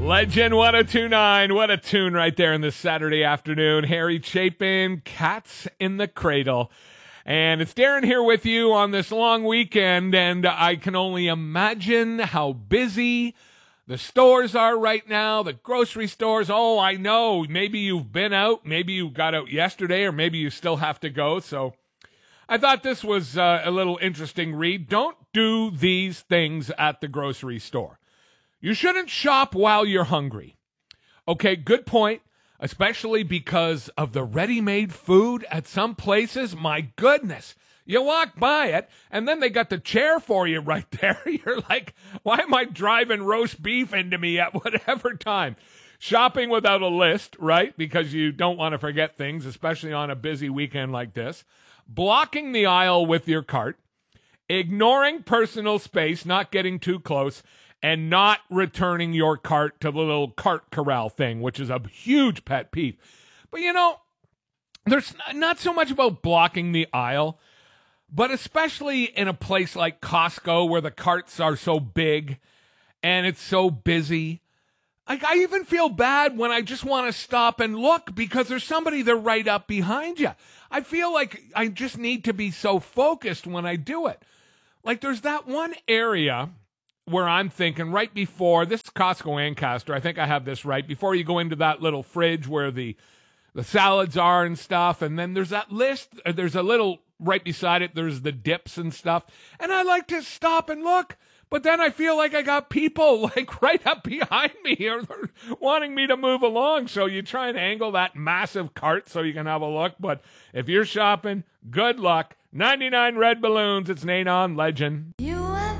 Legend 1029. What a tune right there in this Saturday afternoon. Harry Chapin, Cats in the Cradle. And it's Darren here with you on this long weekend, and I can only imagine how busy the stores are right now, the grocery stores. Oh, I know. Maybe you've been out. Maybe you got out yesterday, or maybe you still have to go. So I thought this was a little interesting read. Don't do these things at the grocery store. You shouldn't shop while you're hungry. Okay, good point, especially because of the ready-made food at some places. My goodness, you walk by it, and then they got the chair for you right there. You're like, why am I driving roast beef into me at whatever time? Shopping without a list, right, because you don't want to forget things, especially on a busy weekend like this. Blocking the aisle with your cart. Ignoring personal space, not getting too close, and not returning your cart to the little cart corral thing, which is a huge pet peeve. But, you know, there's not so much about blocking the aisle, but especially in a place like Costco where the carts are so big and it's so busy. Like, I even feel bad when I just want to stop and look because there's somebody there right up behind you. I feel like I just need to be so focused when I do it. Like, there's that one area where I'm thinking right before, this is Costco Ancaster, I think I have this right, before you go into that little fridge where the salads are and stuff, and then there's that list, there's a little, right beside it, there's the dips and stuff, and I like to stop and look, but then I feel like I got people like right up behind me or wanting me to move along, so you try and angle that massive cart so you can have a look, but if you're shopping, good luck. 99 red balloons, it's Nate on Legend.